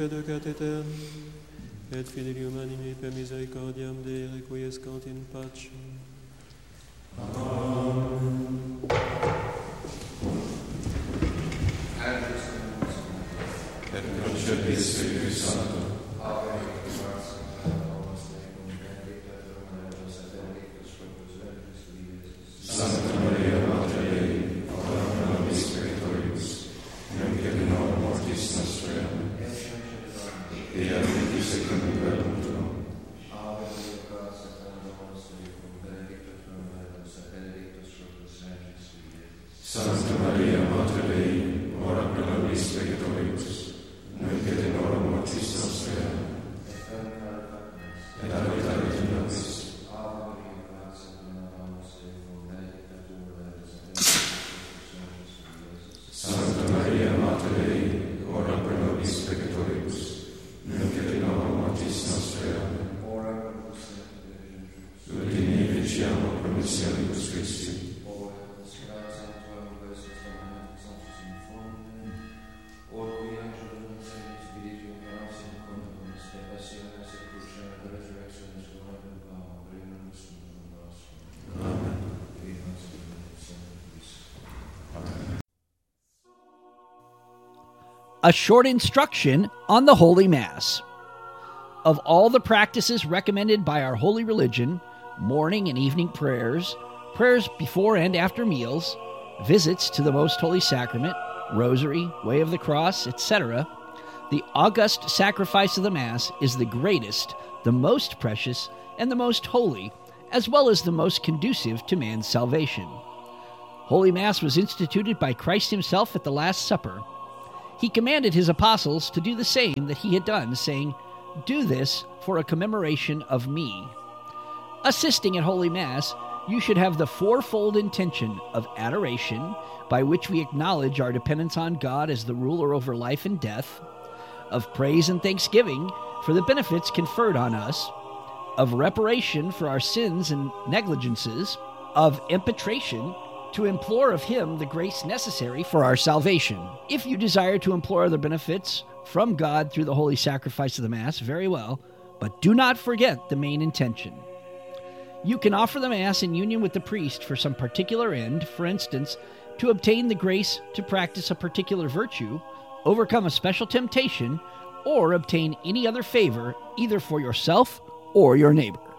Educatetem, et fidelium animi per misericordiam Dei requiescant in pace. Amen. Et concepit Spiritus Sancto. Santa Maria, Mater Dei, ora pro nobis peccatoribus, nunc et in hora mortis nostrae. Amen. Dea benedictus secundum verbum tuum. Ave Maria, gratia plena dominus tecum, benedictus tu in mulieribus et benedictus fructus ventris tui, Iesus. Santa Maria, Mater Dei, ora pro nobis peccatoribus, nunc et in hora mortis nostrae. Amen. Et habitavit in nobis. Ave Maria, gratia plena dominus tecum, benedictus tu in mulieribus et benedictus fructus ventris tui, Iesus. Santa Maria, Mater Dei, ora pro nobis peccatoribus, nunc et in hora mortis nostrae. Amen. Ora pro nobis peccatoribus, ut in ficiamo promissionibus Christi. Ora pro gratia tuam versus dominus sanctus in formum, ora qui angelum et spiritu gratia in contumus et passiones et cruciam et resurrectionis gloriam pavum primum nostrum. Amen. Amen. A short instruction on the Holy Mass. Of all the practices recommended by our holy religion, morning and evening prayers, prayers before and after meals, visits to the Most Holy Sacrament, Rosary, Way of the Cross, etc., the august sacrifice of the Mass is the greatest, the most precious, and the most holy, as well as the most conducive to man's salvation. Holy Mass was instituted by Christ himself at the Last Supper. He commanded his apostles to do the same that he had done, saying, "Do this for a commemoration of me." Assisting at Holy Mass, you should have the fourfold intention of adoration, by which we acknowledge our dependence on God as the ruler over life and death, of praise and thanksgiving for the benefits conferred on us, of reparation for our sins and negligences, of impetration, to implore of him the grace necessary for our salvation. If you desire to implore other benefits from God through the holy sacrifice of the Mass, very well, but do not forget the main intention. You can offer the Mass in union with the priest for some particular end, for instance, to obtain the grace to practice a particular virtue, overcome a special temptation, or obtain any other favor, either for yourself or your neighbor.